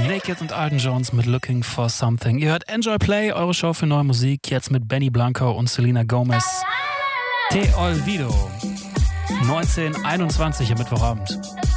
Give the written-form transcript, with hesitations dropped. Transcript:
Naked und Alden Jones mit Looking for Something. Ihr hört Enjoy Play, eure Show für neue Musik, jetzt mit Benny Blanco und Selena Gomez. Te Olvido. 19:21 am Mittwochabend.